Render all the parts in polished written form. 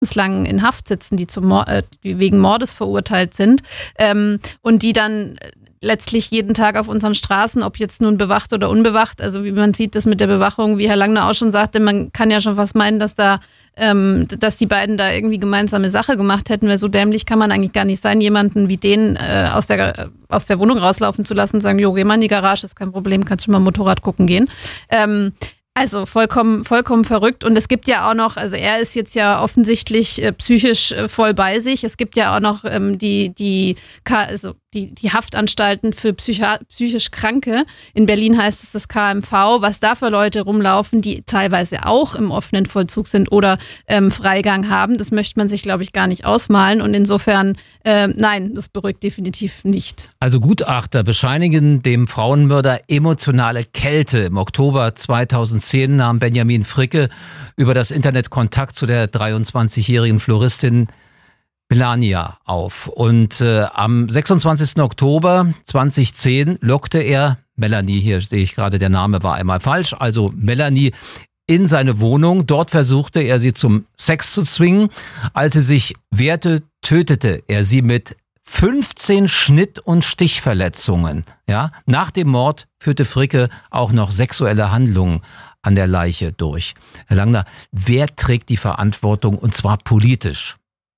lebenslang in Haft sitzen, die wegen Mordes verurteilt sind und die dann letztlich jeden Tag auf unseren Straßen, ob jetzt nun bewacht oder unbewacht, also wie man sieht, das mit der Bewachung, wie Herr Langner auch schon sagte, man kann ja schon fast meinen, dass die beiden da irgendwie gemeinsame Sache gemacht hätten, weil so dämlich kann man eigentlich gar nicht sein, jemanden wie den aus der Wohnung rauslaufen zu lassen und sagen, jo, geh mal in die Garage, ist kein Problem, kannst schon mal Motorrad gucken gehen. Also vollkommen verrückt. Und es gibt ja auch noch, also er ist jetzt ja offensichtlich psychisch voll bei sich. Es gibt ja auch noch die Haftanstalten für psychisch Kranke. In Berlin heißt es das KMV. Was da für Leute rumlaufen, die teilweise auch im offenen Vollzug sind oder Freigang haben, das möchte man sich, glaube ich, gar nicht ausmalen. Und insofern, nein, das beruhigt definitiv nicht. Also Gutachter bescheinigen dem Frauenmörder emotionale Kälte. Im Oktober 2010 nahm Benjamin Fricke über das Internet Kontakt zu der 23-jährigen Floristin Melania auf. Und am 26. Oktober 2010 lockte er Melanie, hier sehe ich gerade, der Name war einmal falsch, also Melanie in seine Wohnung. Dort versuchte er sie zum Sex zu zwingen. Als sie sich wehrte, tötete er sie mit 15 Schnitt- und Stichverletzungen. Ja? Nach dem Mord führte Fricke auch noch sexuelle Handlungen an der Leiche durch. Herr Langner, wer trägt die Verantwortung, und zwar politisch?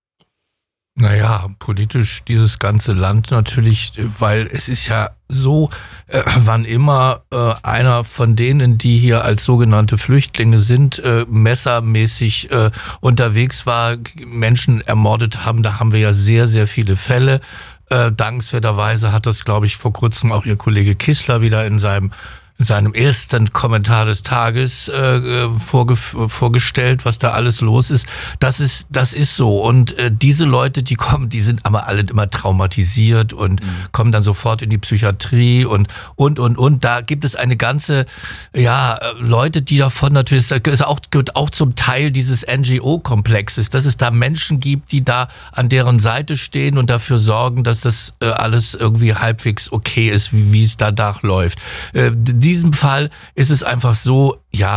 Naja, politisch dieses ganze Land natürlich, weil es ist ja so, wann immer einer von denen, die hier als sogenannte Flüchtlinge sind, messermäßig unterwegs war, Menschen ermordet haben, da haben wir ja sehr, sehr viele Fälle. Dankenswerterweise hat das, glaube ich, vor kurzem auch Ihr Kollege Kissler wieder in seinem ersten Kommentar des Tages vorgestellt, was da alles los ist. Das ist so. Und diese Leute, die kommen, die sind aber alle immer traumatisiert und kommen dann sofort in die Psychiatrie und. Da gibt es eine ganze, Leute, die davon natürlich, das gehört auch zum Teil dieses NGO-Komplexes, dass es da Menschen gibt, die da an deren Seite stehen und dafür sorgen, dass das alles irgendwie halbwegs okay ist, wie es danach läuft. In diesem Fall ist es einfach so,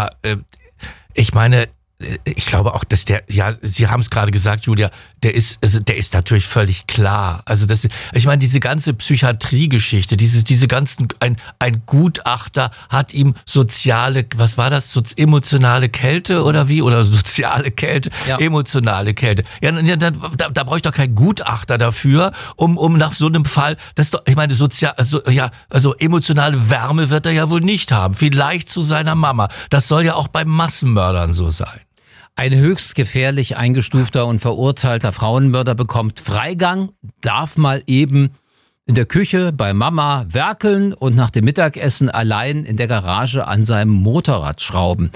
ich meine, ich glaube auch, dass Sie haben es gerade gesagt, Julia, der ist natürlich völlig klar. Also ich meine, diese ganze Psychiatriegeschichte, diese ganzen, ein Gutachter hat ihm was war das, emotionale Kälte oder wie? Oder soziale Kälte? Ja. Emotionale Kälte. Ja, da brauche ich doch keinen Gutachter dafür, um nach so einem Fall, ich meine, also emotionale Wärme wird er ja wohl nicht haben. Vielleicht zu seiner Mama. Das soll ja auch bei Massenmördern so sein. Ein höchst gefährlich eingestufter und verurteilter Frauenmörder bekommt Freigang, darf mal eben in der Küche bei Mama werkeln und nach dem Mittagessen allein in der Garage an seinem Motorrad schrauben.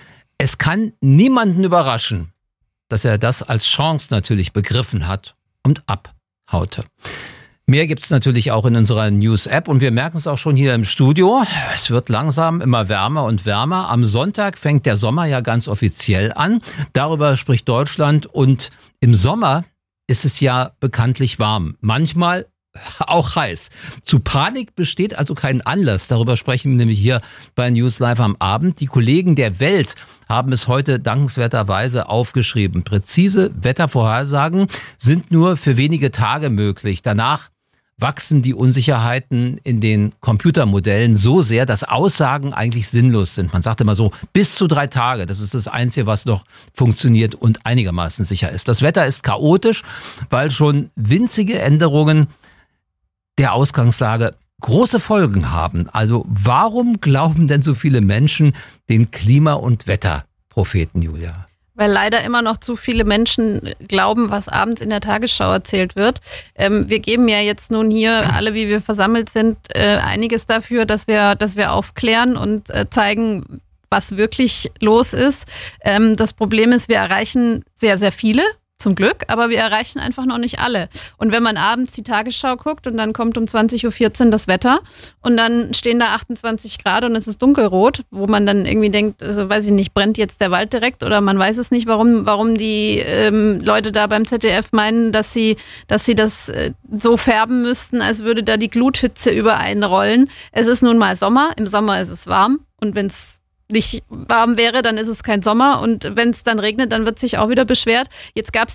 Es kann niemanden überraschen, dass er das als Chance natürlich begriffen hat und abhaute. Mehr gibt's natürlich auch in unserer News-App und wir merken es auch schon hier im Studio. Es wird langsam immer wärmer und wärmer. Am Sonntag fängt der Sommer ja ganz offiziell an. Darüber spricht Deutschland und im Sommer ist es ja bekanntlich warm. Manchmal auch heiß. Zu Panik besteht also kein Anlass. Darüber sprechen wir nämlich hier bei News Live am Abend. Die Kollegen der Welt haben es heute dankenswerterweise aufgeschrieben. Präzise Wettervorhersagen sind nur für wenige Tage möglich. Danach wachsen die Unsicherheiten in den Computermodellen so sehr, dass Aussagen eigentlich sinnlos sind. Man sagt immer so, bis zu 3 Tage. Das ist das Einzige, was noch funktioniert und einigermaßen sicher ist. Das Wetter ist chaotisch, weil schon winzige Änderungen der Ausgangslage große Folgen haben. Also warum glauben denn so viele Menschen den Klima- und Wetterpropheten, Julia? Weil leider immer noch zu viele Menschen glauben, was abends in der Tagesschau erzählt wird. Wir geben ja jetzt nun hier, alle wie wir versammelt sind, einiges dafür, dass wir aufklären und zeigen, was wirklich los ist. Das Problem ist, wir erreichen sehr, sehr viele. Zum Glück, aber wir erreichen einfach noch nicht alle. Und wenn man abends die Tagesschau guckt und dann kommt um 20.14 Uhr das Wetter und dann stehen da 28 Grad und es ist dunkelrot, wo man dann irgendwie denkt, also weiß ich nicht, brennt jetzt der Wald direkt oder man weiß es nicht, warum die Leute da beim ZDF meinen, dass sie das so färben müssten, als würde da die Gluthitze über einen rollen. Es ist nun mal Sommer, im Sommer ist es warm und wenn es nicht warm wäre, dann ist es kein Sommer und wenn es dann regnet, dann wird sich auch wieder beschwert. Jetzt gab es